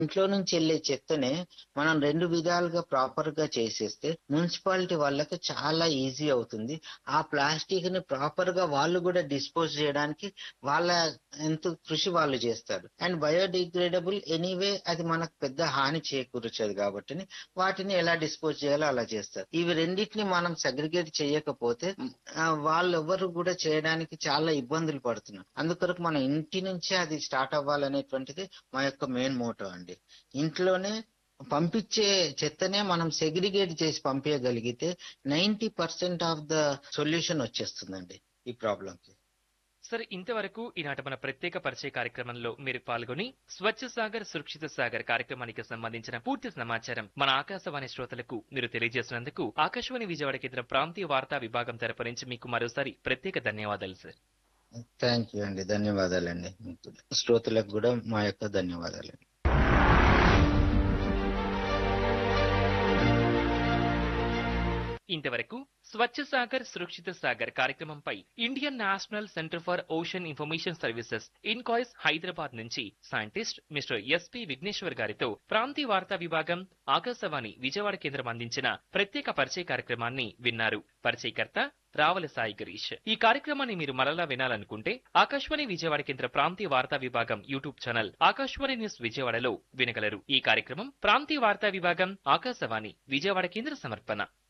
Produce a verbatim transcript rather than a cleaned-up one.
ఇంట్లో నుంచి వెళ్ళే చెత్తనే మనం రెండు విధాలుగా ప్రాపర్ గా చేసేస్తే మున్సిపాలిటీ వాళ్ళకి చాలా ఈజీ అవుతుంది. ఆ ప్లాస్టిక్ ని ప్రాపర్ గా వాళ్ళు కూడా డిస్పోజ్ చేయడానికి వాళ్ళ ఎంత కృషి వాళ్ళు చేస్తారు. అండ్ బయోడిగ్రేడబుల్ ఎనీవే అది మనకు పెద్ద హాని చేకూర్చదు కాబట్టి వాటిని ఎలా డిస్పోజ్ చేయాలో అలా చేస్తారు. ఇవి రెండింటిని మనం సెగ్రిగేట్ చేయకపోతే ఆ, వాళ్ళెవ్వరు కూడా చేయడానికి చాలా ఇబ్బందులు పడుతున్నారు. అందుకొరకు మన ఇంటి నుంచే అది స్టార్ట్ అవ్వాలనేటువంటిది మా యొక్క మెయిన్ మోటో అండి. ఇంట్లోనే పంపించే చెత్తనే మనం సెగ్రిగేట్ చేసి పంపించగలిగితే ninety percent of the solution వచ్చేస్తుందండి ఈ ప్రాబ్లం కి. సరే, ఇంతవరకు ఈనాటి మన ప్రత్యేక పరిచయ కార్యక్రమంలో మీరు పాల్గొని స్వచ్ఛ సాగర్ సురక్షిత సాగర్ కార్యక్రమానికి సంబంధించిన పూర్తి సమాచారం మన ఆకాశవాణి శ్రోతలకు మీరు తెలియజేసినందుకు ఆకాశవాణి విజయవాడ కేంద్ర ప్రాంతీయ వార్తా విభాగం తరపు నుంచి మీకు మరోసారి ప్రత్యేక ధన్యవాదాలు సార్. థ్యాంక్ యూ అండి, ధన్యవాదాలండి. శ్రోతలకు కూడా మా యొక్క ధన్యవాదాలు. ఇంతవరకు స్వచ్ఛ సాగర్ సురక్షిత సాగర్ కార్యక్రమంపై Indian national centre for ocean information services INCOIS Hyderabad నుంచి సైంటిస్ట్ మిస్టర్ ఎస్పి విఘ్నేశ్వర్ గారితో ప్రాంతీయ వార్తా విభాగం ఆకాశవాణి విజయవాడ కేంద్రం అందించిన ప్రత్యేక పరిచయ కార్యక్రమాన్ని విన్నారు. పరిచయకర్త రావల సాయి గిరీష్. ఈ కార్యక్రమాన్ని మీరు మరలా వినాలనుకుంటే ఆకాశవాణి విజయవాడ కేంద్ర ప్రాంతీయ వార్తా విభాగం యూట్యూబ్ ఛానల్ ఆకాశవాణి న్యూస్ విజయవాడలో వినగలరు. ఈ కార్యక్రమం ప్రాంతీయ వార్తా విభాగం ఆకాశవాణి విజయవాడ కేంద్ర సమర్పణ.